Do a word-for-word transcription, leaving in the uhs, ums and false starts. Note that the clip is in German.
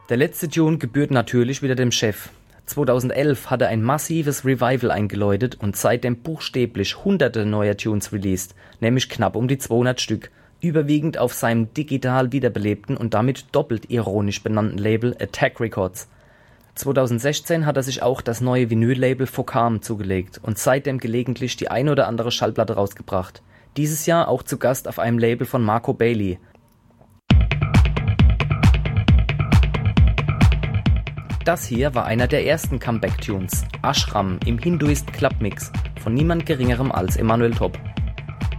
Der letzte Tune gebührt natürlich wieder dem Chef. zweitausendelf hat er ein massives Revival eingeläutet und seitdem buchstäblich hunderte neuer Tunes released, nämlich knapp um die zweihundert Stück, überwiegend auf seinem digital wiederbelebten und damit doppelt ironisch benannten Label Attack Records. zweitausendsechzehn hat er sich auch das neue Vinyl-Label Focam zugelegt und seitdem gelegentlich die ein oder andere Schallplatte rausgebracht. Dieses Jahr auch zu Gast auf einem Label von Marco Bailey. Das hier war einer der ersten Comeback-Tunes, Ashram im Hinduist Club Mix, von niemand geringerem als Emanuel Top.